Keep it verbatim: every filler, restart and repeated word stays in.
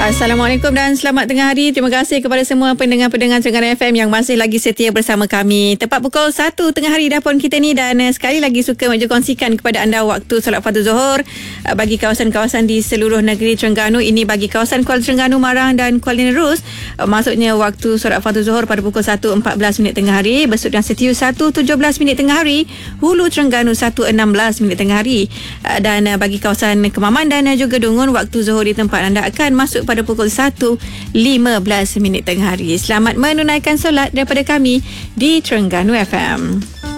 Assalamualaikum dan selamat tengah hari. Terima kasih kepada semua pendengar-pendengar Terengganu F M yang masih lagi setia bersama kami. Tepat pukul satu tengah hari dah pun kita ni, dan uh, sekali lagi suka meja kongsikan kepada anda waktu solat fardu Zuhur uh, bagi kawasan-kawasan di seluruh negeri Terengganu. Ini bagi kawasan Kuala Terengganu, Marang dan Kuala Nerus. Uh, maksudnya waktu solat fardu Zuhur pada pukul satu empat belas minit tengah hari, Besut dan Setiu satu tujuh belas minit tengah hari, Hulu Terengganu satu enam belas minit tengah hari. Uh, dan uh, bagi kawasan Kemaman dan uh, juga Dungun, waktu Zuhur di tempat anda akan masuk pada pukul satu lima belas minit tengah hari. Selamat menunaikan solat daripada kami di Terengganu F M.